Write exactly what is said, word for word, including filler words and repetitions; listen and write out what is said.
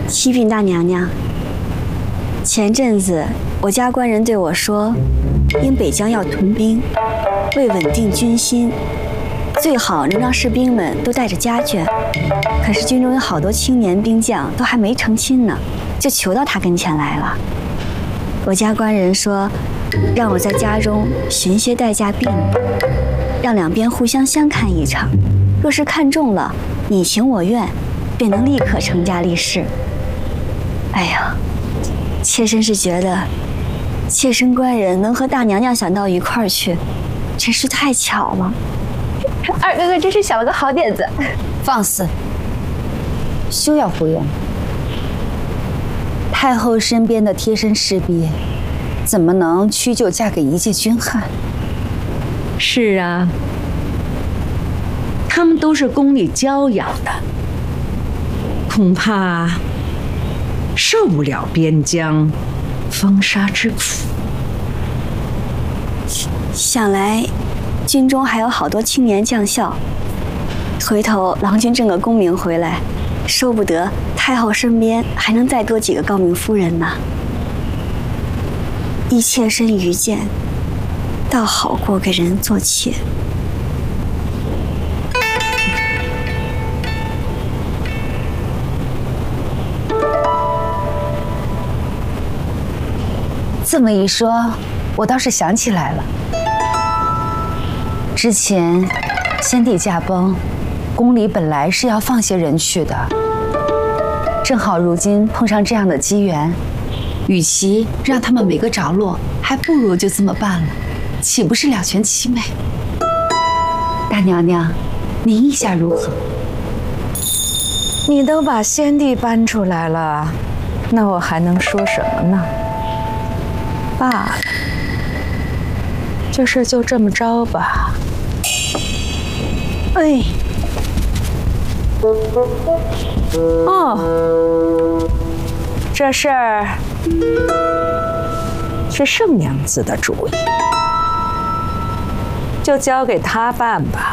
启禀大娘娘，前阵子我家官人对我说，因北疆要屯兵，为稳定军心，最好能让士兵们都带着家眷。可是军中有好多青年兵将都还没成亲呢，就求到他跟前来了。我家官人说，让我在家中寻些待嫁婢女，让两边互相相看一场。若是看中了，你情我愿，便能立刻成家立室。哎呀，妾身是觉得，妾身官人能和大娘娘想到一块儿去，真是太巧了。二哥哥真是想了个好点子。 放肆！休要胡言。太后身边的贴身侍婢，怎么能屈就嫁给一介军汉？ 是啊，他们都是宫里娇养的，恐怕受不了边疆风沙之苦。 想来，军中还有好多青年将校，回头郎君挣个功名回来，说不得太后身边还能再多几个高明夫人呢。依妾身愚见，倒好过给人做妾。 这么一说，我倒是想起来了。之前先帝驾崩，宫里本来是要放些人去的，正好如今碰上这样的机缘，与其让他们每个着落，还不如就这么办了，岂不是两全其美？大娘娘，您意下如何？ 你都把先帝搬出来了，那我还能说什么呢？罢了，这事就这么着吧。哎，哦，这事儿是盛娘子的主意，就交给她办吧。